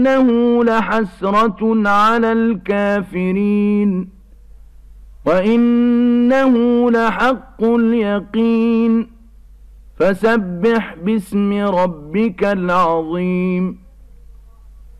إنه لحسرة على الكافرين وإنه لحق اليقين فسبح باسم ربك العظيم